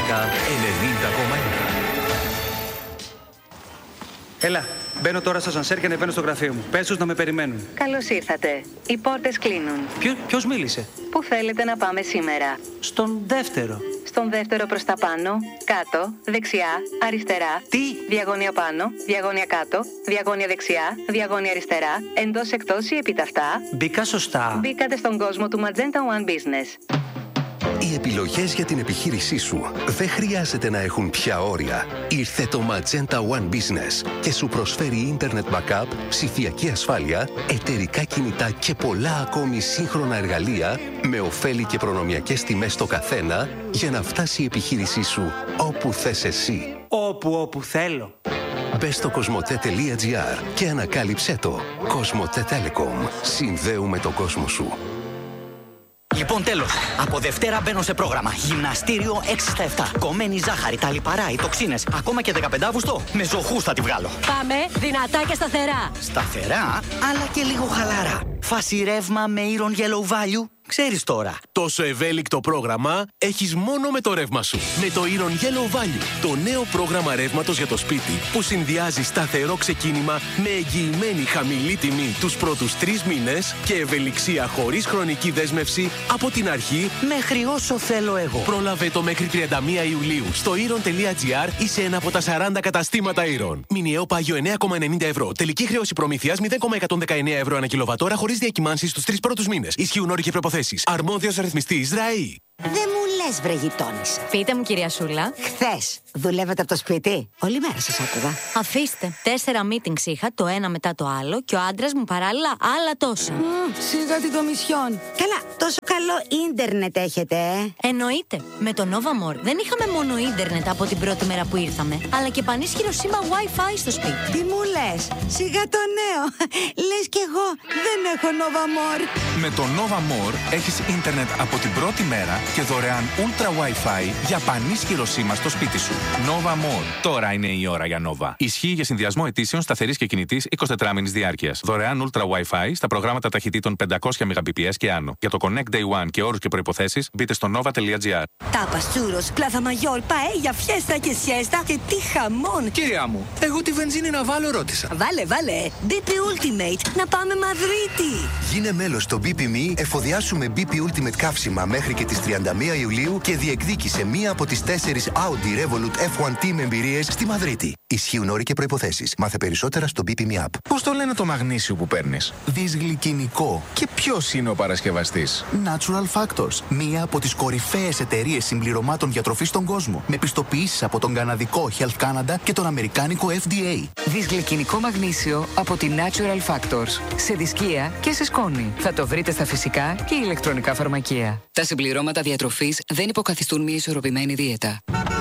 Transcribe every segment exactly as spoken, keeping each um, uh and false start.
πολιτικά ενενήντα κόμμα ένα. Έλα, μπαίνω τώρα στο σανσέρ και ανεβαίνω στο γραφείο μου. Πες τους να με περιμένουν. Καλώς ήρθατε. Οι πόρτες κλείνουν. Ποιο, ποιος μίλησε? Πού θέλετε να πάμε σήμερα? Στον δεύτερο. Στον δεύτερο προς τα πάνω, κάτω, δεξιά, αριστερά. Τι? Διαγώνια πάνω, διαγώνια κάτω, διαγώνια δεξιά, διαγώνια αριστερά, εντός εκτός ή επιταυτά. Μπήκα σωστά. Μπήκατε στον κόσμο του Magenta One Business. Οι επιλογές για την επιχείρησή σου δεν χρειάζεται να έχουν πια όρια. Ήρθε το Magenta One Business και σου προσφέρει Internet Backup, ψηφιακή ασφάλεια, εταιρικά κινητά και πολλά ακόμη σύγχρονα εργαλεία με ωφέλη και προνομιακές τιμές στο καθένα για να φτάσει η επιχείρησή σου όπου θες εσύ. Όπου, όπου θέλω. Μπες στο κοσμοτέ.gr και ανακάλυψέ το. Κοσμοτέ Telecom. Συνδέουμε τον κόσμο σου. Λοιπόν, τέλος. Από Δευτέρα μπαίνω σε πρόγραμμα. Γυμναστήριο έξι στα επτά. Κομμένη ζάχαρη, τα λιπαρά, οι τοξίνες. Ακόμα και δεκαπέντε Αυγούστου. Με ζωχούς θα τη βγάλω. Πάμε δυνατά και σταθερά. Σταθερά, αλλά και λίγο χαλαρά. Φάση ρεύμα με Iron Yellow Value. Ξέρεις τώρα. Τόσο ευέλικτο πρόγραμμα έχεις μόνο με το ρεύμα σου. Με το Iron Yellow Value, το νέο πρόγραμμα ρεύματος για το σπίτι που συνδυάζει σταθερό ξεκίνημα με εγγυημένη χαμηλή τιμή τους πρώτους τρεις μήνες και ευελιξία χωρίς χρονική δέσμευση από την αρχή μέχρι όσο θέλω εγώ. Πρόλαβε το μέχρι τριάντα μία Ιουλίου στο iron.gr ή σε ένα από τα σαράντα καταστήματα Iron. Μηνιαίο πάγιο εννέα κόμμα ενενήντα ευρώ. Τελική χρέωση προμηθείας μηδέν κόμμα εκατόν δεκαεννέα ευρώ ανά κιλοβατόρα χωρίς διακυμάνσεις στους τρεις πρώτους μήνες. Ισχύουν όροι και προϋποθέσεις. Αρμόδιος ρυθμιστής ΡΑΗ. Δεν μου λες, βρε γειτόνισσα. Πείτε μου, κυρία Σούλα. Χθες δουλεύετε από το σπίτι? Όλη μέρα σας άκουγα. Αφήστε. Τέσσερα meetings είχα, το ένα μετά το άλλο, και ο άντρας μου παράλληλα άλλα τόσα. Mm, σιγά την κομισιόν. Καλά, τόσο καλό ίντερνετ έχετε, ε. Εννοείται. Με το Nova More δεν είχαμε μόνο ίντερνετ από την πρώτη μέρα που ήρθαμε, αλλά και πανίσχυρο σήμα Wi-Fi στο σπίτι. Τι μου λες? Σιγά το νέο. Λες κι εγώ δεν έχω Nova More. Με το Nova More έχεις ίντερνετ από την πρώτη μέρα και δωρεάν Ultra Wi-Fi για πανίσχυρο σήμα στο σπίτι σου. Nova More. Τώρα είναι η ώρα για Nova. Ισχύει για συνδυασμό αιτήσεων σταθερής και κινητής εικοσιτετράμηνης διάρκειας. Δωρεάν Ultra Wi-Fi στα προγράμματα ταχυτήτων πεντακόσια Mbps και άνω. Για το Connect Day One και όρους και προϋποθέσεις μπείτε στο nova.gr. Τάπας, τσούρος, πλάθα μαγιόρ, παέλια, φιέστα και σιέστα και τι χαμόν. Κυρία μου, εγώ τη βενζίνη να βάλω ρώτησα. Βάλε, βάλε. μπι πι Ultimate, να πάμε Μαδρίτη. Γίνε μέλος στο μπι πι Me, εφοδιάσουμε μπι πι Ultimate καύσιμα μέχρι και τις τριάντα μία Ιουλίου και διεκδίκησε μία από τις τέσσερις Audi Revolut εφ ουάν Team εμπειρίες στη Μαδρίτη. Ισχύουν όροι και προϋποθέσεις. Μάθε περισσότερα στο μπι πι Me App. Πώς το λένε το μαγνήσιο που παίρνεις? Δυσγλυκινικό. Και ποιος είναι ο παρασκευαστής? Natural Factors, μία από τις κορυφαίες εταιρείες συμπληρωμάτων διατροφής στον κόσμο, με πιστοποιήσεις από τον καναδικό Health Canada και τον αμερικάνικο εφ ντι έι. Δυσγλυκινικό μαγνήσιο από την Natural Factors. Σε δισκία και σε σκόνη. Θα το βρείτε στα φυσικά και ηλεκτρονικά φαρμακεία. Τα συμπληρώματα διατροφής δεν υποκαθιστούν μια ισορροπημένη δίαιτα.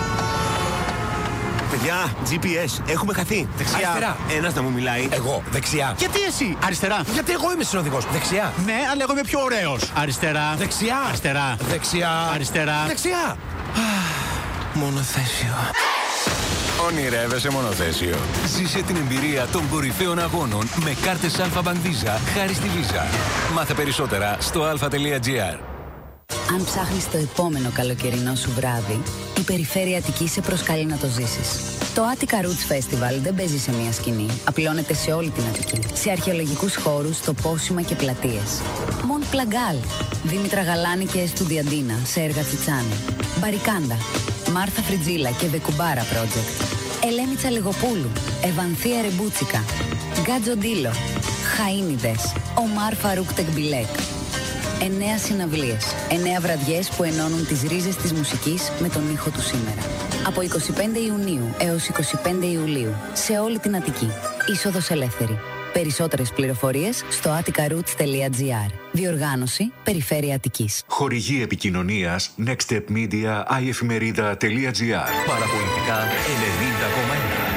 Παιδιά, τζι πι ες, έχουμε χαθεί. Δεξιά. Αριστερά. Ένας να μου μιλάει. Εγώ. Δεξιά. Γιατί εσύ? Αριστερά. Γιατί εγώ είμαι συνοδηγός. Δεξιά. Ναι, αλλά εγώ είμαι πιο ωραίος. Αριστερά. Δεξιά. Αριστερά. Δεξιά. Αριστερά. Δεξιά. Μονοθέσιο. Ονειρεύεσαι μονοθέσιο? Ζήσε την εμπειρία των κορυφαίων αγώνων με κάρτες Alpha Bank Visa χάρη στη Visa. Μάθε περισσότερα στο alpha.gr. Αν ψάχνεις το επόμενο καλοκαιρινό σου βράδυ, η Περιφέρεια Αττικής σε προσκαλεί να το ζήσεις. Το Attica Roots Festival δεν παίζει σε μία σκηνή. Απλώνεται σε όλη την Αττική. Σε αρχαιολογικούς χώρους, τοπόσιμα και πλατείες. Μοντ Πλαγκάλ, Δήμητρα Γαλάνη και Εστουδιαντίνα σε έργα Τσιτσάνη. Μπαρικάντα, Μάρθα Φριτζίλα και Βεκουμπάρα Project. Ελένη Τσαλιγοπούλου, Ευανθία Ρεμπούτσικα. Γκάτζο Ντίλο, Χαΐνιδες, Ομάρ Φαρούκ Τεκμπιλέκ. Εννέα συναυλίες, εννέα βραδιές που ενώνουν τις ρίζες της μουσικής με τον ήχο του σήμερα. Από εικοστή πέμπτη Ιουνίου έως εικοστή πέμπτη Ιουλίου, σε όλη την Αττική. Είσοδος ελεύθερη. Περισσότερες πληροφορίες στο atticaroots.gr. Διοργάνωση Περιφέρεια Αττικής. Χορηγή επικοινωνίας nextstep media i εφημερίδα.gr. Παραπολιτικά ενενήντα κόμμα ένα.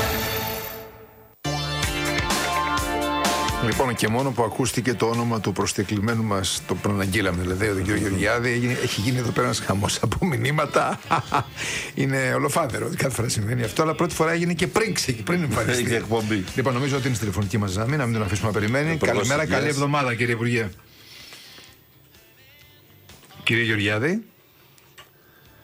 Λοιπόν, και μόνο που ακούστηκε το όνομα του προσκεκλημένου μας, το προαναγγείλαμε δηλαδή, τον κύριο Γεωργιάδη, έγινε, έχει γίνει εδώ πέρα ένας χαμός από μηνύματα. Είναι ολοφάνερο ότι κάθε φορά συμβαίνει αυτό, αλλά πρώτη φορά έγινε και πριν ξεκινήσει, πριν εμφανιστεί. εκπομπή. Λοιπόν, νομίζω ότι είναι στη τηλεφωνική μας γραμμή, να μην τον αφήσουμε να περιμένει. Καλημέρα, καλή εβδομάδα, κύριε Υπουργέ. Κύριε Γεωργιάδη.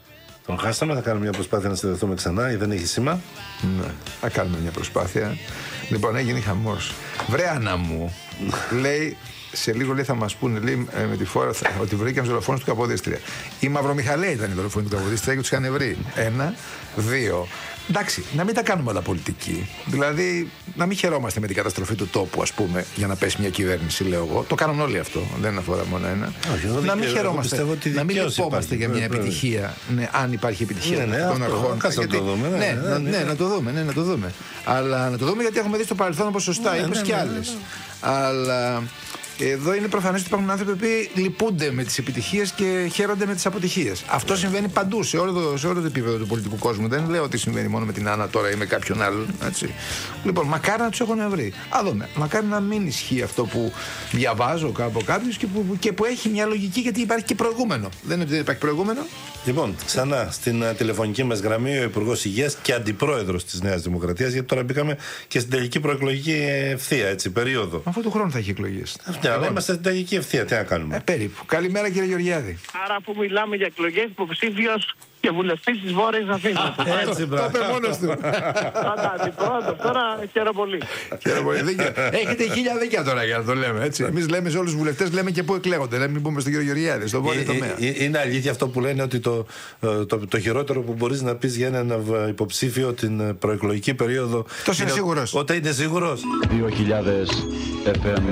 Τον χάσαμε, θα κάνουμε μια προσπάθεια να συνδεθούμε ξανά ή δεν έχει σήμα. Ναι, θα κάνουμε μια προσπάθεια. Λοιπόν, έγινε χαμός. Βρε Άννα μου, λέει, σε λίγο λέει, θα μας πούνε λέει, με τη φόρα θα, ότι βρήκαν δολοφόνους του Καποδίστρια. Η Μαυρομιχαλέα ήταν η δολοφόνη του Καποδίστρια και τους είχαν βρει. Ένα, δύο. Εντάξει, να μην τα κάνουμε όλα πολιτική. Δηλαδή, να μην χαιρόμαστε με την καταστροφή του τόπου, ας πούμε, για να πέσει μια κυβέρνηση, λέω εγώ. Το κάνουν όλοι αυτό, δεν αφορά μόνο ένα. Όχι, να μην χαιρόμαστε, να μην λυπόμαστε για μια βέβαια. επιτυχία, ναι, αν υπάρχει επιτυχία ναι, ναι, των αρχών. Να το δούμε, ναι, ναι, ναι, ναι, ναι, ναι, να το δούμε, ναι, να το δούμε. Αλλά να το δούμε γιατί έχουμε δει στο παρελθόν ποσοστά, ναι, είπες ναι, και ναι, άλλες. ναι, ναι. Αλλά εδώ είναι προφανές ότι υπάρχουν άνθρωποι που λυπούνται με τις επιτυχίες και χαίρονται με τις αποτυχίες. Αυτό συμβαίνει παντού, σε όλο, το, σε όλο το επίπεδο του πολιτικού κόσμου. Δεν λέω ότι συμβαίνει μόνο με την Άννα τώρα ή με κάποιον άλλον. Έτσι. Λοιπόν, μακάρι να τους έχουν βρει. Α, δούμε. Μακάρι να μην ισχύει αυτό που διαβάζω κάπου κάποιος και που, και που έχει μια λογική, γιατί υπάρχει και προηγούμενο. Δεν είναι ότι δεν υπάρχει προηγούμενο. Λοιπόν, ξανά στην uh, τηλεφωνική μας γραμμή ο Υπουργός Υγείας και Αντιπρόεδρος της Νέας Δημοκρατίας, γιατί τώρα μπήκαμε και στην τελική προεκλογική ευθεία, έτσι, περίοδο. Αυτό του χρόνου θα έχει εκλογές. Ναι, αλλά είμαστε στην τελική ευθεία, τι να κάνουμε. Ε, περίπου. Καλημέρα, κύριε Γεωργιάδη. Άρα που μιλάμε για εκλογές, υποψήφιος και βουλευτής της Βόρειας Αθήνας. Έτσι, μπράβο. Το είπε μόνος του. Πρώτα, τώρα χαίρομαι πολύ. Έχετε χίλια δίκαια τώρα για να το λέμε, έτσι. Εμείς λέμε σε όλους τους βουλευτές, λέμε και πού εκλέγονται. Λέμε μην πούμε στον κύριο Γεωργιάδη, στον βόρειο τομέα. Είναι αλήθεια αυτό που λένε ότι το, το, το χειρότερο που μπορείς να πεις για έναν υποψήφιο την προεκλογική περίοδο. Τόσο είναι σίγουρος. Όταν είναι σίγουρος. δύο χιλιάδες εφ εμ.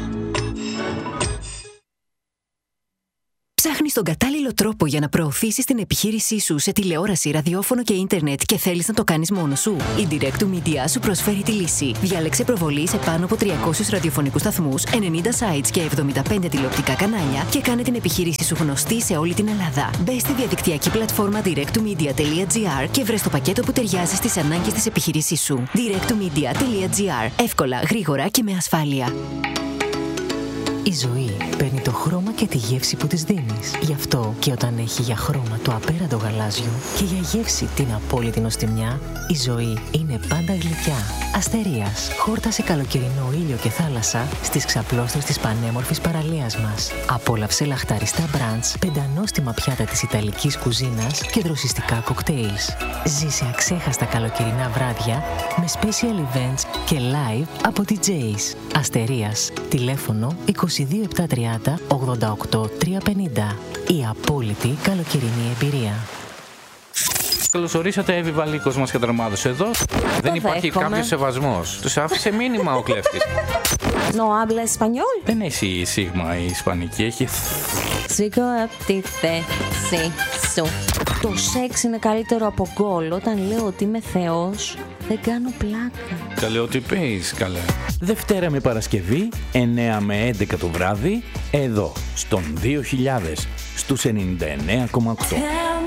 Ψάχνεις τον κατάλληλο τρόπο για να προωθήσεις την επιχείρησή σου σε τηλεόραση, ραδιόφωνο και ίντερνετ και θέλεις να το κάνεις μόνος σου? Η Direct to Media σου προσφέρει τη λύση. Διάλεξε προβολή σε πάνω από τριακόσιους ραδιοφωνικούς σταθμούς, ενενήντα sites και εβδομήντα πέντε τηλεοπτικά κανάλια και κάνε την επιχείρησή σου γνωστή σε όλη την Ελλάδα. Μπες στη διαδικτυακή πλατφόρμα direct to media dot gr και βρες το πακέτο που ταιριάζει στις ανάγκες της επιχείρησής σου. direct to media dot gr. Εύκολα, γρήγορα και με ασφάλεια. Η ζωή παίρνει το χρώμα και τη γεύση που της δίνεις. Γι' αυτό και όταν έχει για χρώμα το απέραντο γαλάζιο και για γεύση την απόλυτη νοστιμιά, η ζωή είναι πάντα γλυκιά. Αστερίας, χόρτασε καλοκαιρινό ήλιο και θάλασσα στις ξαπλώστρες της πανέμορφης παραλίας μας. Απόλαυσε λαχταριστά μπραντς, πεντανόστιμα πιάτα της ιταλικής κουζίνας και δροσιστικά κοκτέιλς. Ζήσε αξέχαστα καλοκαιρινά βράδια με special events και live από ντι τζέις. Αστερίας, τηλέφωνο είκοσι δύο επτακόσια τριάντα ογδόντα οκτώ τριακόσια πενήντα. Η απόλυτη καλοκαιρινή εμπειρία. Καλώς ορίσατε, Εύη Βαλίκος μας καταρμάδωσε εδώ. Δεν υπάρχει κάποιος σεβασμός. Τους άφησε μήνυμα ο κλέφτης. No habla español. Δεν έχει σίγμα η ισπανική, έχει... Σήκω απ' τη θέση σου. Το σεξ είναι καλύτερο από γκολ. Όταν λέω ότι είμαι θεός, δεν κάνω πλάκα. Καλέ ό,τι πεις, καλέ. Δευτέρα με Παρασκευή, εννέα με έντεκα το βράδυ, εδώ, στον δύο χιλιάδες, στους ενενήντα εννέα κόμμα οκτώ.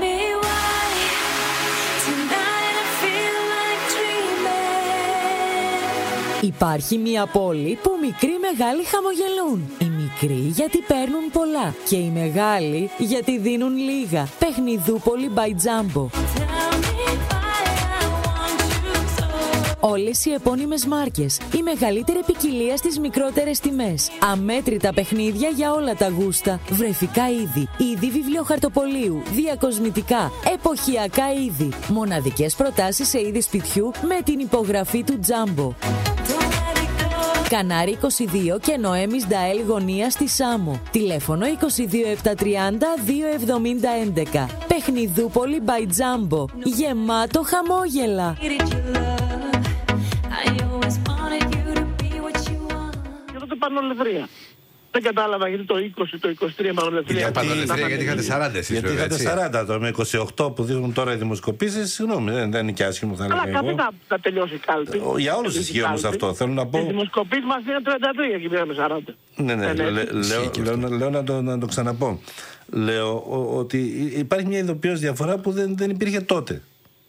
Υπάρχει μια πόλη που μικροί μεγάλοι χαμογελούν. Οι μικροί γιατί παίρνουν πολλά και οι μεγάλοι γιατί δίνουν λίγα. Παιχνιδούπολη by Jumbo. Όλες οι επώνυμες μάρκες, η μεγαλύτερη ποικιλία στις μικρότερες τιμές. Αμέτρητα παιχνίδια για όλα τα γούστα. Βρεφικά είδη, είδη βιβλιοχαρτοπολίου, διακοσμητικά, εποχιακά είδη. Μοναδικές προτάσεις σε είδη σπιτιού με την υπογραφή του Jumbo. Κανάρι είκοσι δύο και Νοέμις Νταέλ γωνία στη Σάμο. Τηλέφωνο είκοσι δύο επτακόσια τριάντα δύο εβδομήντα έντεκα. Παιχνιδούπολη by Jumbo. Γεμάτο χαμόγελα. Και τότε πανολευρία. Δεν κατάλαβα γιατί το είκοσι, το είκοσι τρία πανολευρία. Για πανολευρία, γιατί είχατε σαράντα εσείς. Γιατί είχατε σαράντα τώρα με είκοσι οκτώ που δίνουν τώρα οι δημοσκοπήσεις. Συγγνώμη, δεν, δεν είναι και άσχημο, θα έλεγα. Αλλά κάτι θα, θα τελειώσει η κάλπη. Για όλους ισχύει όμως αυτό. Θέλω να πω. Οι δημοσκοπήσεις μας είναι τριάντα τρία και πήραμε σαράντα. Ναι, ναι, λέ, λέω, λέω, λέω να, το, να το ξαναπώ. Λέω ο, ότι υπάρχει μια ειδοποιώς διαφορά που δεν, δεν υπήρχε τότε.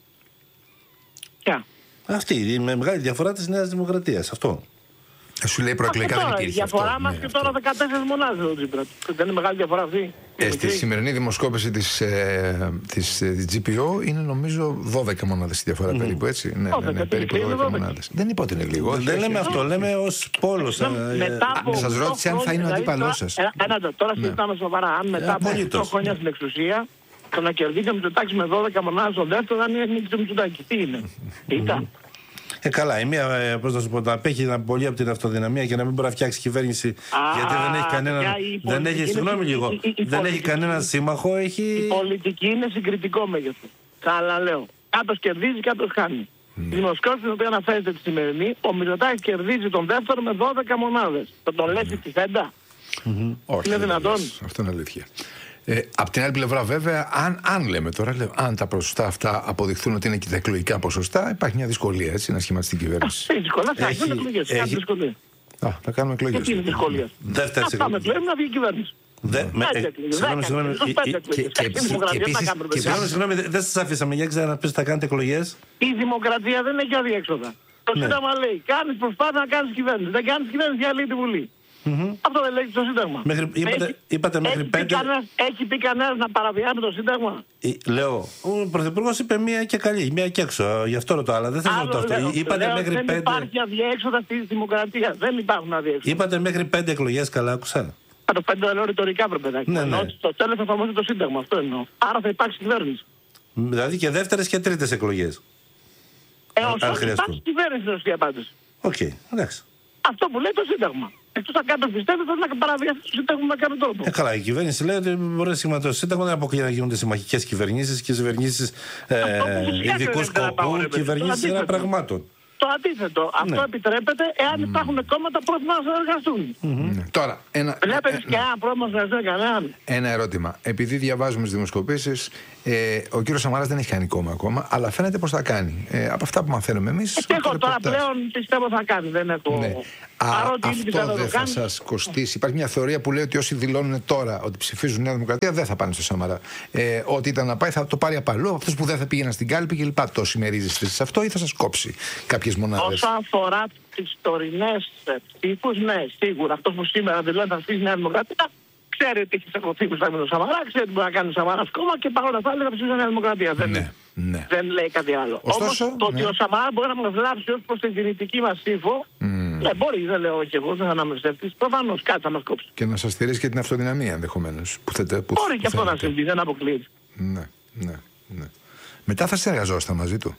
Ποια? Αυτή η με μεγάλη διαφορά της Νέας Δημοκρατίας. Αυτό. Σου λέει προεκλογικά δεν υπήρχε. Η διαφορά αυτό, μας ναι, και αυτό. τώρα δεκατέσσερις μονάδες ο Τζίπρα. Δεν είναι μεγάλη διαφορά αυτή. Ε, στη σημερινή δημοσκόπηση της, ε, της, ε, της τζι πι ο είναι νομίζω δώδεκα μονάδες η διαφορά mm. περίπου, έτσι. Ναι, ναι, ναι, περίπου δώδεκα μονάδες. Δεν είπα ότι είναι λίγο. Δεν, δεν λέμε αυτό, λέμε ως πόλος. Σας ρώτησε αν θα είναι ο αντίπαλός σας. Τώρα συζητάμε σοβαρά. Αν μετά από οκτώ χρόνια στην εξουσία Το να κερδίσει ο Μητσοτάκης με δώδεκα μονάδες στο δεύτερο δεν είναι νίκη του Μητσοτάκη. Τι είναι. Ήταν. Ε, καλά, η μία, ε, πώς να σου πω, να απέχει πολύ από την αυτοδυναμία και να μην μπορεί να φτιάξει κυβέρνηση. Α, γιατί δεν έχει κανέναν. Δεν έχει, συγγνώμη λίγο, η, η, δεν έχει κανέναν σύμμαχο. Έχει... Η πολιτική είναι συγκριτικό μέγεθος. Καλά λέω. Κάποιος κερδίζει, κάποιος χάνει. Mm. Η δημοσκόπηση την οποία αναφέρεται τη σημερινή, ο Μητσοτάκης κερδίζει τον δεύτερο με δώδεκα μονάδες. Θα τον λες τη φέντα. Mm-hmm. Όχι. Είναι δυνατόν. Αυτό είναι αλήθεια. Ε, απ' την άλλη πλευρά, βέβαια, αν, αν λέμε τώρα, λέω, αν τα ποσοστά αυτά αποδειχθούν ότι είναι και τα εκλογικά ποσοστά, υπάρχει μια δυσκολία έτσι, να σχηματιστεί την κυβέρνηση. Τι δυσκολία, θα κάνουμε εκλογές. Έχει δυσκολία. Α, θα κάνουμε εκλογές. Τι είναι δυσκολία. Δεύτερη θα πάμε πλέον να βγει η κυβέρνηση. Συγγνώμη, συγγνώμη. Συγγνώμη, δεν σας αφήσαμε. Για ξέρω να πεις θα κάνετε εκλογές. Η δημοκρατία δεν έχει αδιέξοδα. Το Σύνταγμα λέει: κάνεις προσπάθεια να κάνεις κυβέρνηση. Δεν κάνεις κυβέρνηση, διαλύει τη Βουλή. Mm-hmm. Αυτό δεν λέει στο Σύνταγμα. Μέχρι, είπατε, έχει, είπατε μέχρι έχει πέντε. Πει κανένας, έχει πει κανένας να παραβιάσει το Σύνταγμα. Ε, λέω, ο Πρωθυπουργός είπε μία και καλή, μία και έξω. Γι' αυτό ρωτώ, αλλά δεν θέλω να ρωτώ αυτό. Λέω, είπατε λέω, μέχρι δεν πέντε. Δεν υπάρχει αδιέξοδα στη δημοκρατία. Δεν υπάρχουν αδιέξοδα. Είπατε μέχρι πέντε εκλογές, καλά άκουσα. Θα το πέντε λέω ρητορικά, παιδάκι. Ναι, ναι. Στο τέλος θα εφαρμοστεί το Σύνταγμα. Αυτό εννοώ. Άρα θα υπάρξει κυβέρνηση. Δηλαδή και δεύτερες και τρίτες εκλογές. Ε, όσο υπάρχει κυβέρνηση είναι σωστή απάντηση. Οκ, εντάξει. Αυτό που λέει το Σύνταγμα. Εκτός αν κάποιος πιστεύει ότι να παραβιάσει το Σύνταγμα με κάποιο τρόπο. Ε, καλά, η κυβέρνηση λέει ότι μπορεί να σχηματώσει το Σύνταγμα, δεν αποκλείει να γίνονται συμμαχικές κυβερνήσεις και κυβερνήσεις ε, ειδικού σκοπού, κυβερνήσεις ένα πραγμάτων. Το αντίθετο. Αυτό ναι. επιτρέπεται εάν mm. υπάρχουν κόμματα που να συνεργαστούν. Mm-hmm. Τώρα, ένα. Βλέπετε και ένα πρόβλημα να συνεργαστεί κανέναν. Ένα ερώτημα. Επειδή διαβάζουμε στις δημοσκοπήσεις, ε, ο κύριος Σαμαράς δεν έχει κάνει κόμμα ακόμα, αλλά φαίνεται πως θα κάνει. Ε, από αυτά που μαθαίνουμε εμείς. Και έχω τώρα πλέον πιστεύω θα κάνει. Δεν έχω. Ναι. Α, αυτό δεν θα σας κοστίσει. Υπάρχει μια θεωρία που λέει ότι όσοι δηλώνουν τώρα ότι ψηφίζουν Νέα Δημοκρατία δεν θα πάνε στο Σαμαρά. Ε, ό,τι ήταν να πάει θα το πάρει απ' αλλού. Αυτός που δεν θα πήγαιναν στην κάλπη κλπ. Το συμμερίζεστε σε αυτό ή θα σας κόψει κάποιες μονάδες? Όσον αφορά τις τωρινές ψήφους, ναι, σίγουρα. Αυτός που σήμερα δηλώνει θα ψηφίσει Νέα Δημοκρατία, ξέρει ότι έχει σακωθεί που θα μείνει ο Σαμαρά, ξέρει ότι μπορεί να κάνει ο Σαμαράς κόμμα και παρόλα αυτά λέει θα ψηφίσει Νέα Δημοκρατία. Δεν, ναι, ναι. δεν λέει κάτι άλλο. Ωστόσο, όμως το ναι. ότι ο Σαμαράς μπορεί να μας βλάψει ως προς την δυνητική μας ψήφο, mm. ναι, μπορεί, δεν λέω όχι εγώ, δεν θα αναμεριστευτείς. Προφανώς κάτι θα μας κόψει. Και να σας στηρίζει και την αυτοδυναμία ενδεχομένως. Που θέτε, που μπορεί και αυτό να συμβεί, δεν αποκλείεται. Ναι, ναι, ναι. Μετά θα συνεργαζόσασταν μαζί του.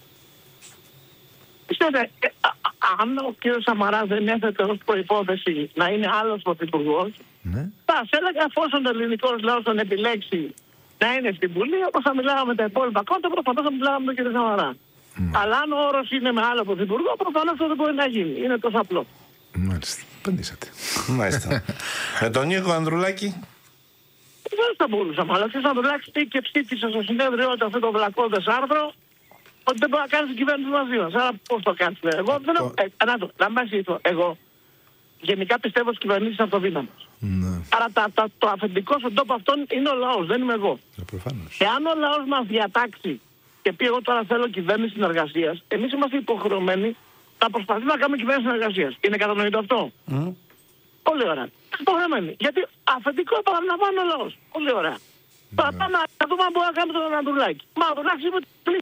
Πιστεύετε, αν ο κ. Σαμαράς δεν έθετε ως προϋπόθεση να είναι άλλος πρωθυπουργός, ναι. θα σε έλεγα εφόσον ο ελληνικός λαός τον επιλέξει να είναι στην Βουλή, όπως θα μιλάγαμε με τα υπόλοιπα κόμματα, προφανώς θα μιλάγαμε με τον κ. Σαμαρά. Mm. Αλλά αν ο όρος είναι με άλλο πρωθυπουργό, προφανώς αυτό δεν μπορεί να γίνει. Είναι τόσο απλό. Μάλιστα. Απαντήσατε. Μάλιστα. Με τον Νίκο Ανδρουλάκη. Δεν θα μπορούσαμε, αλλά ο Ανδρουλάκης πήγε και ψήφισε στο συνέδριο ότι αυτό το βλακώδες άρθρο ότι δεν μπορεί να κάνει την κυβέρνηση μαζί μας. Άρα πώς το κάνεις? Εγώ δεν έχω... Ε, να το, να μην ζήσω. Εγώ γενικά πιστεύω στις κυβερνήσεις αυτοδύναμες. Ναι. Άρα τα, τα, το αφεντικό στον τόπο αυτόν είναι ο λαός, δεν είμαι εγώ. Ε, προφανώς. Εάν ο λαός μας διατάξει και πει εγώ τώρα θέλω κυβέρνηση συνεργασίας, εμείς είμαστε υποχρεωμένοι να προσπαθούμε να κάνουμε κυβέρνηση συνεργασίας. Είναι κατανοητό αυτό? Mm. Πολύ ωραία. Υποχρεωμένοι. Γιατί αφεντικό παραλαμβάνει ο λαός. Πολύ ωραία. Mm. Τώρα πάμε να δούμε αν μπορούμε να κάνουμε τον Ανδρουλάκη. Μα ο Ανδρουλάκης είπε ότι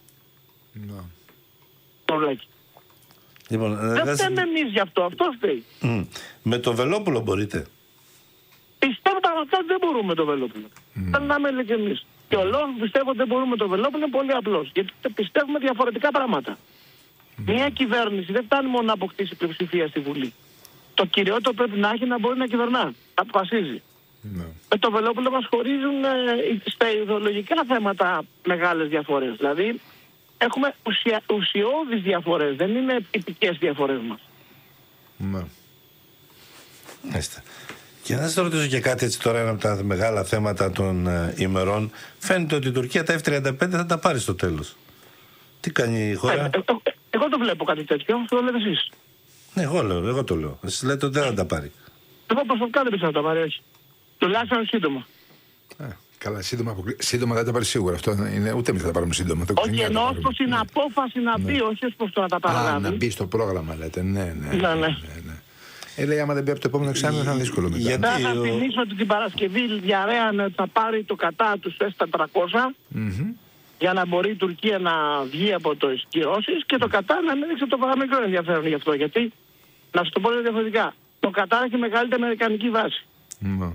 Λοιπόν, δεν δε... φταίμε εμείς γι' αυτό, αυτό φταίει. Mm. Με το Βελόπουλο μπορείτε? Πιστεύω πραγματικά ότι δεν μπορούμε με το Βελόπουλο. Θέλω να είμαι ειλικρινής. Και ο λόγος που πιστεύω ότι δεν μπορούμε με το Βελόπουλο είναι πολύ απλός. Γιατί πιστεύουμε διαφορετικά πράγματα. Mm. Μια κυβέρνηση δεν φτάνει μόνο να αποκτήσει πλειοψηφία στη Βουλή. Το κυριότερο πρέπει να έχει να μπορεί να κυβερνά, να αποφασίζει. Mm. Με το Βελόπουλο μας χωρίζουν ε, στα ιδεολογικά θέματα μεγάλες διαφορές. Δηλαδή, έχουμε ουσια, ουσιώδεις διαφορές, δεν είναι τυπικές διαφορές μας. Ναι. Μάλιστα. Και να σας ρωτήσω και κάτι έτσι τώρα, ένα από τα μεγάλα θέματα των ε, ημερών. Φαίνεται ότι η Τουρκία τα εφ τριάντα πέντε θα τα πάρει στο τέλος. Τι κάνει η χώρα? Ε, ε, ε, εγώ το βλέπω κάτι τέτοιο, αυτό το λέτε εσείς. Ναι, εγώ, λέω, εγώ το λέω. Εσείς λέτε ότι δεν θα τα πάρει. Εγώ προσωπικά δεν πιστεύω να τα πάρει, όχι. Τουλάχιστον σύντομα. Ε. Καλά, σύντομα, σύντομα δεν τα πάρει σίγουρα. Αυτό είναι, ούτε εμείς θα τα πάρουμε σύντομα. Το όχι, ενώ ως προς την απόφαση να μπει, όχι ως προς το να τα παραλάβει. Α, να μπει στο πρόγραμμα, λέτε. Ναι, ναι. ναι, ναι. ναι, ναι. Ε, λέει, άμα δεν μπει από το επόμενο εξάμηνο θα είναι δύσκολο μετά. Γιατί θα ο... θυμίσω ότι την Παρασκευή διαρρέανε ότι θα πάρει το κατά του ες τετρακόσια mm-hmm. για να μπορεί η Τουρκία να βγει από το κυρώσεις και το κατά να μην έδειξε το παραμικρό ενδιαφέρον γι' αυτό. Γιατί, να σου το πω διαφορετικά, το κατά έχει μεγαλύτερη αμερικανική βάση. Mm.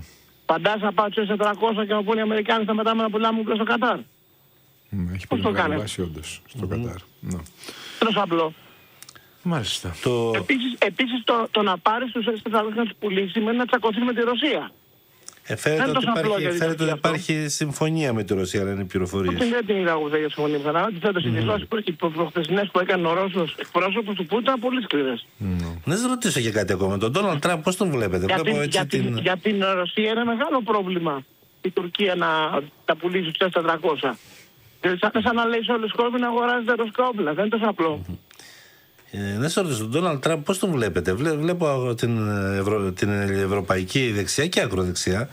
Φαντάζεσαι να πάω στους τετρακόσια και να πούνε οι Αμερικάνοι θα μετά να πουλάμε όπλα στο Κατάρ. Mm, έχει πολύ μεγάλη βάση όντως στο mm. Κατάρ. No. Τόσο απλό. Μάλιστα. Το... Επίσης, επίσης το, το να πάρεις τους έξι τετρακόσια να τους πουλήσεις σημαίνει να τσακωθείς με τη Ρωσία. Ε, φαίνεται ότι υπάρχει, φαίνεται ότι υπάρχει συμφωνία με τη Ρωσία, αλλά είναι πληροφορίες. Δεν την είδα εγώ για συμφωνία με την Ρωσία. Οι δηλώσεις που προχθεσινές που έκανε ο Ρώσος εκπρόσωπος του Πούτιν ήταν πολύ σκληρές. Να σας ρωτήσω για κάτι ακόμα. Τον Ντόναλντ Τραμπ πώς τον βλέπετε? Για, Βλέπω την, έτσι για, την... την, για την Ρωσία είναι μεγάλο πρόβλημα η Τουρκία να τα πουλήσει στους τετρακόσια. Δηλαδή σαν, σαν να λέει σε όλους τους κόσμους να αγοράζετε ρωσικά όπλα. Δεν είναι τόσο απλό. Ε, να σας ρωτήσω, τον Ντόναλντ Τραμπ πώς τον βλέπετε? Βλέ, βλέπω την, Ευρω... την ευρωπαϊκή δεξιά και ακροδεξιά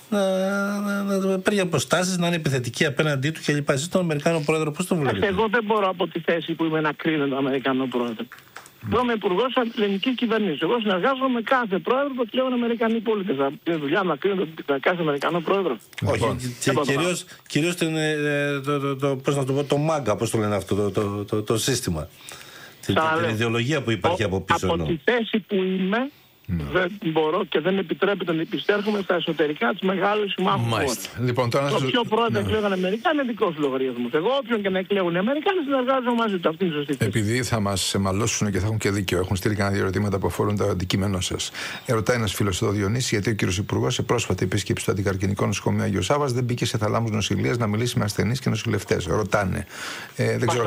να, να, να παίρνει αποστάσεις, να είναι επιθετική απέναντί του κλπ. Εσείς τον Αμερικάνο πρόεδρο πώς τον βλέπετε? Εγώ δεν μπορώ από τη θέση που είμαι να κρίνω τον Αμερικανό πρόεδρο. Mm. Εγώ είμαι υπουργός ελληνικής κυβερνήσης. Εγώ συνεργάζομαι με κάθε πρόεδρο που πλέον Αμερικανοί πολίτες. Είναι δουλειά να κρίνω τον κάθε Αμερικανό πρόεδρο. Όχι. Κυρίως, κυρίως την, το, το, το, πώς να το πω, το μάγκα, πώς το λένε αυτό, το, το, το, το σύστημα. Την, την ιδεολογία που υπάρχει ο, από πίσω. Από τη θέση που είμαι, Mm. δεν μπορώ και δεν επιτρέπεται να επιστέρχομαι στα εσωτερικά της μεγάλης συμμάχου χώρας. Λοιπόν, τώρα το πιο πρώτο ναι. εκλέγαν Αμερικάνοι είναι δικός λογαριασμός. Εγώ όποιον και να εκλέγουν οι Αμερικάνοι συνεργάζομαι μαζί του. Αυτή είναι η σωστή θέση. Επειδή θα μας μαλώσουν και θα έχουν και δίκιο, έχουν στείλει κανένα δύο ερωτήματα που αφορούν το αντικείμενό σας. Ερωτάει ένας φίλος εδώ, Διονύση, γιατί ο κύριος Υπουργός σε πρόσφατη επίσκεψη στο Αντικαρκυνικό Νοσοκομείο Αγίου Σάββας δεν μπήκε σε θαλάμους νοσηλείας να μιλήσει με ασθενείς και νοσηλευτές. Ρωτάνε. Ε, δεν ξέρω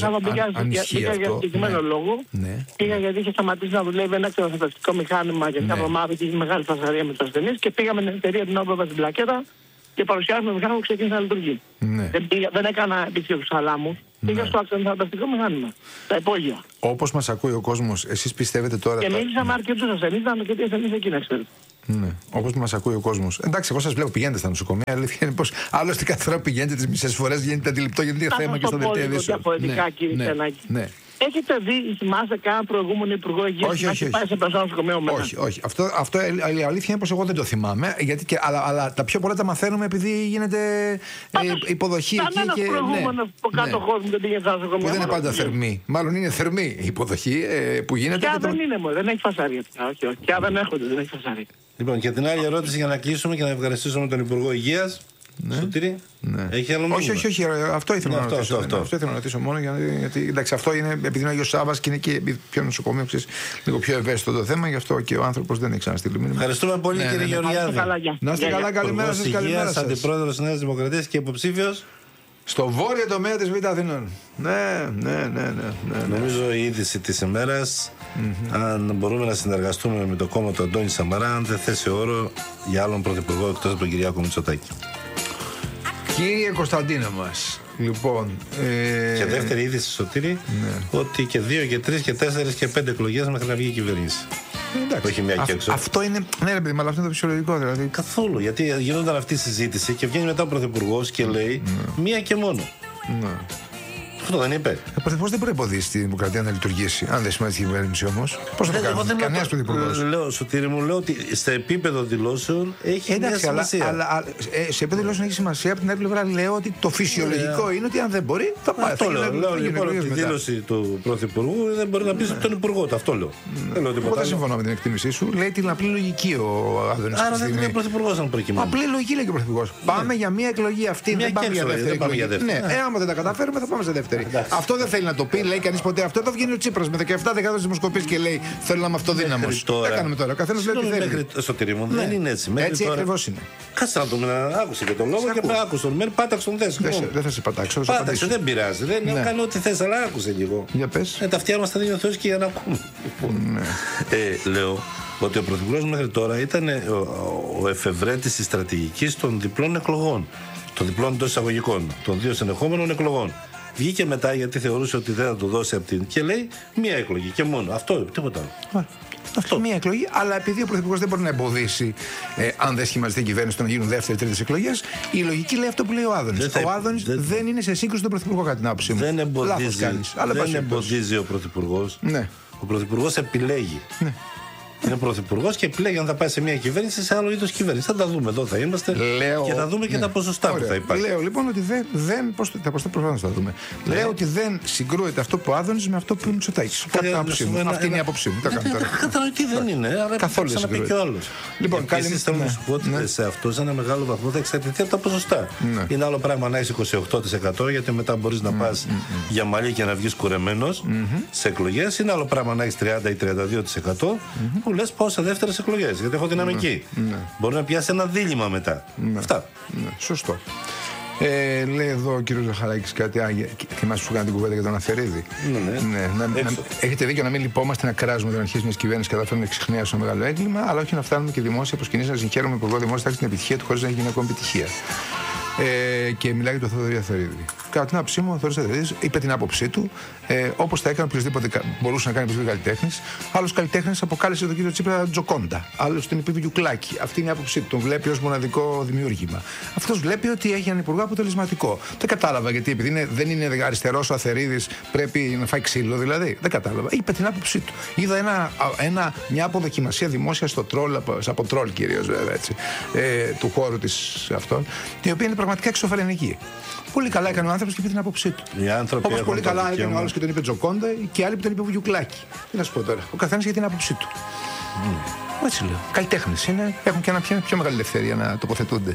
αν ισχύει αυτό. Για συγκεκριμένο λόγο. Πήγα γιατί είχε σταματήσει να δουλεύει ένα εξεταστικό μηχάνημα για κάποια εβδομάδα και είχε μεγάλη φασαρία με τους ασθενείς και πήγαμε στην εταιρεία την οποία στην πλακέτα και παρουσιάσαμε το μηχάνημα που ξεκίνησε να λειτουργεί. Ναι. Δεν, πήγα, δεν έκανα επίσκεψη στους θαλάμους, ναι. πήγα στο εξεταστικό μηχάνημα, τα υπόγεια. Όπως μας ακούει ο κόσμος, εσείς πιστεύετε τώρα... Και μίλησα με αρκετούς ασθενείς, ήταν αρκετοί ασθενείς εκεί να ξέρετε. Ναι, όπως μας ακούει ο κόσμος. Εντάξει, εγώ σας βλέπω, πηγαίνετε στα νοσοκομεία. Αλήθεια είναι πως άλλωστε κάθε φορά πηγαίνετε τις μισές φορές γίνεται αντιληπτό γιατί είναι θέμα και στο δελτίο ειδήσεων. Διαφορετικά, κύριε Ξενάκη. Έχετε δει, θυμάστε κανένα προηγούμενο υπουργό υγείας να έχει πάει σε πεζό νοσοκομείο μετά? Όχι, όχι. Αυτό, αυτό η αλήθεια είναι πως εγώ δεν το θυμάμαι. Γιατί και, αλλά, αλλά τα πιο πολλά τα μαθαίνουμε επειδή γίνεται ε, υποδοχή εκεί. Κανένας προηγούμενο από κάτω κόσμο δεν πήγε στα νοσοκομεία. Που δεν είναι πάντα θερμή. Μάλλον είναι θερμή η υποδοχή ε, που γίνεται. Και δεν είναι μόνο, δεν έχει φασαρία. Όχι, όχι. Και δεν έρχονται, δεν έχει φασαρία. Λοιπόν, και την άλλη ερώτηση για να κλείσουμε και να ευχαριστήσουμε τον Υπουργό Υγείας. Ναι. Σωτήρη, ναι. Έχει άλλο όχι, όχι, όχι, αυτό ήθελα ναι, να αυτό, ρωτήσω. Αυτό, αυτό. αυτό ήθελα να ρωτήσω μόνο γιατί, γιατί εντάξει, αυτό είναι επειδή είναι ο Άγιος Σάββας και είναι και πιο νοσοκομείο, ξέρεις, λίγο πιο ευαίσθητο το θέμα, γι' αυτό και ο άνθρωπος δεν έχει ξαναστείλει μήνυμα. Ευχαριστούμε πολύ, ναι, κύριε ναι, Γεωργιάδη. Να είστε καλά, καλημέρα σας. Καλημέρα σας. Αντιπρόεδρος της Νέας Δημοκρατίας και υποψήφιος στο βόρειο τομέα της Β' Αθηνών. Ναι, ναι, ναι, ναι, ναι. Νομίζω η είδηση της ημέρας, mm-hmm. αν μπορούμε να συνεργαστούμε με το κόμμα του Αντώνη Σαμαρά, αν δεν θέσει όρο για άλλον πρωθυπουργό εκτός από τον Κυριάκο Μητσοτάκη. Κύριε Κωνσταντίνο μας, λοιπόν... Ε... Και δεύτερη είδηση, Σωτήρη, ναι. ότι και δύο και τρεις και τέσσερις και πέντε εκλογές μέχρι να βγει η κυβέρνηση. Εντάξει, όχι μια Α, και έξω. Αυτό είναι, ναι ρε παιδί, αλλά αυτό είναι το φυσιολογικό δηλαδή. Καθόλου, γιατί γινόταν αυτή η συζήτηση και βγαίνει μετά ο πρωθυπουργός και λέει ναι. μία και μόνο. Ναι. Αυτό δεν είπε. Ο πρωθυπουργός δεν μπορεί να εμποδίσει τη δημοκρατία να λειτουργήσει, αν δεν συμμετέχει η κυβέρνηση όμως. Πώς θα το κάνει, κανένας πρωθυπουργός. Λέω, Σωτήρη μου, λέω ότι σε επίπεδο δηλώσεων έχει Εντάξει, μια σημασία. Αλλά, αλλά ε, σε επίπεδο δηλώσεων έχει σημασία. Από την άλλη πλευρά λέω ότι το φυσιολογικό είναι ότι αν δεν μπορεί, θα πάει. Αυτό λέω. Λέω λοιπόν ότι η δήλωση του πρωθυπουργού δεν μπορεί να πει από τον υπουργό του. Αυτό λέω. Εγώ δεν συμφωνώ με την εκτίμησή σου. Λέει την απλή λογική ο Άδωνης. Άρα δεν είναι πρωθυπουργό αν προκειμένου. Απλή λογική λέει και ο πρωθυπουργός. Πάμε για μια εκλογή αυτή. Δεν πάμε για δεύτερη. Ναι, άμα δεν τα καταφέρουμε θα πάμε σε δεύτερη. Αυτό δεν θέλει να το πει, λέει κανείς ποτέ αυτό. Εδώ βγαίνει ο Τσίπρας με δεκαεπτά τοις εκατό δημοσκοπήσεις και λέει θέλω να είμαι αυτοδύναμος. Τι κάνουμε τώρα, ο καθένας λέει τι θέλει. Σωτήρη μου, δεν είναι έτσι. Έτσι ακριβώς είναι. Κάτσε να το άκουσε και τον λόγο και μετά άκουσε τον Μέρ, πάταξε τον θέση. Δεν θα σε πατάξω. Πάταξε, δεν πειράζει. Δεν κάνει ό,τι θες, αλλά άκουσε λίγο. Για πες. Τα αυτιά μας τα δίνει ο Θεός και για να ακούμε. Λέω ότι ο Πρωθυπουργός μέχρι τώρα ήταν ο εφευρέτης της στρατηγικής των διπλών εκλογών. Των διπλών εντός εισαγωγικών, των δύο συνεχόμενων εκλογών. Βγήκε μετά γιατί θεωρούσε ότι δεν θα το δώσει από την. Και λέει μία εκλογή και μόνο. Αυτό, τίποτα άλλο. Αυτό. Μία εκλογή, αλλά επειδή ο Πρωθυπουργός δεν μπορεί να εμποδίσει, ε, αν δεν σχηματιστεί η κυβέρνηση, το να γίνουν δεύτερη, τρίτη εκλογές, η λογική λέει αυτό που λέει ο Άδωνης. Θα... Ο Άδωνης δεν... δεν είναι σε σύγκρουση τον Πρωθυπουργό, κατά την άποψή μου. Δεν εμποδίζει, κάνεις, αλλά δεν εμποδίζει ο Πρωθυπουργός. Ναι. Ο Πρωθυπουργός επιλέγει. Ναι. Είναι πρωθυπουργός και επιλέγει αν θα πάει σε μια κυβέρνηση σε άλλο είδος κυβέρνηση. Θα τα δούμε, εδώ θα είμαστε Λέω... και θα δούμε και ναι. τα ποσοστά Ωραία. που θα υπάρχουν. Λέω λοιπόν ότι δεν. δεν πώς, τα ποσοστά προφανώς θα δούμε. Ναι. Λέω ότι δεν συγκρούεται αυτό που Άδωνης με αυτό που είναι ο Μητσοτάκης. Κατά την άποψή μου. Αυτή είναι η άποψή μου. Κατανοητή δεν είναι. Αλλά καθόλου να πει και ο άλλος. Λοιπόν, επίσης θέλω να σου πω ότι σε αυτό σε ένα μεγάλο βαθμό θα εξαρτηθεί από τα ποσοστά. Είναι άλλο πράγμα να έχει είκοσι οκτώ τοις εκατό γιατί μετά μπορείς να πας για μαλλί και να βγεις κουρεμένος σε εκλογές. Είναι άλλο πράγμα να έχεις τριάντα ή τριάντα δύο τοις εκατό που λες πάω σε δεύτερες εκλογές γιατί έχω δυναμική. Μπορεί να πιάσει ένα δίλημμα μετά. Αυτά. Σωστό. Ε, λέει εδώ ο κύριος Ζαχαράκης κάτι. Α, θυμάσαι που σου κάνει την κουβέντα για τον Αθερίδη. Ναι, ναι. ναι να, να, έχετε δίκιο να μην λυπόμαστε να κράζουμε την αρχή μια κυβέρνηση και καταφέρουμε να εξηχνιάσουμε ένα μεγάλο έγκλημα, αλλά όχι να φτάνουμε και δημόσια προσκυνήσει να συγχαίρουμε υπουργό δημόσια τάξη την επιτυχία του χωρίς να έχει γίνει ακόμα επιτυχία. Ε, και μιλάει για τον Θοδωρή Αθερίδη. Κατά την άποψή μου, ο Θοδωρής Αθερίδης είπε την άποψή του, ε, όπως τα έκανε οποιοδήποτε μπορούσε να κάνει οποιοδήποτε καλλιτέχνης. Άλλος καλλιτέχνης αποκάλεσε τον κύριο Τσίπρα Τζοκόντα. Άλλος την είπε Βιουκλάκη. Αυτή είναι η άποψή του. Τον βλέπει ως μοναδικό δημιούργημα. Αυτός βλέπει ότι έχει έναν υπουργό αποτελεσματικό. Δεν κατάλαβα γιατί, επειδή είναι, δεν είναι αριστερός ο Αθερίδης, πρέπει να φάει ξύλο δηλαδή. Δεν κατάλαβα. Είπε την άποψή του. Είδα ένα, ένα, μια αποδοκιμασία δημόσια στο τρόλ, από τρόλ κυρίως βέβαια έτσι, ε, του χώρου της αυτών, η οποία είναι πραγματικά εξωφρενική. Πολύ καλά έκανε ο άνθρωπος και είπε την άποψή του. Όπως πολύ καλά έκανε ο άλλος και τον είπε Τζοκόντα και άλλοι που τον είπε Βουγιουκλάκη. Τι να σου πω τώρα. Ο καθένας για την άποψή του. Mm. Έτσι λέω. Καλλιτέχνες είναι, έχουν και ένα πιο, πιο μεγάλη ελευθερία να τοποθετούνται.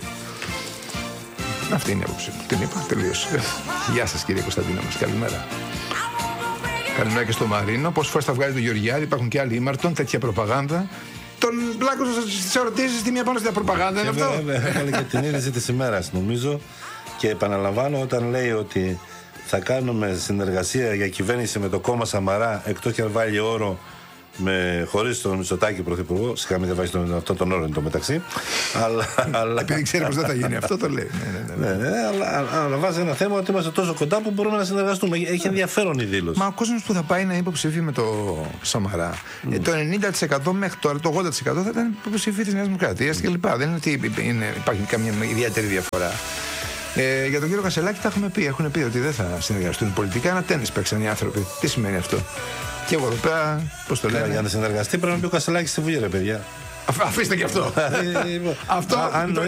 Αυτή είναι η άποψή μου. Την είπα, τελείωσε. Γεια σας κύριε Κωνσταντίνα μας. Καλημέρα. Καλημέρα και στο Μαρίνο. Πόσες φορές θα βγάλει το Γεωργιάδη, υπάρχουν και άλλοι ήμαρτον, τέτοια προπαγάνδα. Τον μπλάκωσα στις ερωτήσεις, τη μία πάνω στην προπαγάνδα, είναι αυτό. Βέβαια, έκανε και την είδηση της ημέρας, νομίζω. Και επαναλαμβάνω, όταν λέει ότι θα κάνουμε συνεργασία για κυβέρνηση με το κόμμα Σαμαρά, εκτός και αν βάλει όρο με, χωρίς τον Μητσοτάκη πρωθυπουργό, σιγά μην διαβάζει τον, αυτό τον όρο εν τω μεταξύ. αλλά, αλλά... Επειδή ξέρει πως δεν θα γίνει αυτό, το λέει. ναι, ναι, ναι. ναι, ναι αλλά, αλλά βάζει ένα θέμα ότι είμαστε τόσο κοντά που μπορούμε να συνεργαστούμε. Έχει ενδιαφέρον η δήλωση. Μα ο κόσμος που θα πάει να υποψηφεί με το Σαμαρά, mm. το ενενήντα τοις εκατό μέχρι τώρα, το ογδόντα τοις εκατό θα ήταν υποψηφί της Νέας Δημοκρατίας κλπ. Δεν είναι ότι είναι, υπάρχει καμία ιδιαίτερη διαφορά. Ε, για τον κύριο Κασελάκη τα έχουμε πει. Έχουν πει ότι δεν θα συνεργαστούν πολιτικά. Ένα τέννις παίξαν οι άνθρωποι. Τι σημαίνει αυτό? Και εγώ εδώ πέρα, πώς το λένε. Για να συνεργαστεί πρέπει να μπει ο Κασελάκης στη Βουλή, ρε παιδιά. Αφήστε και αυτό. Αυτό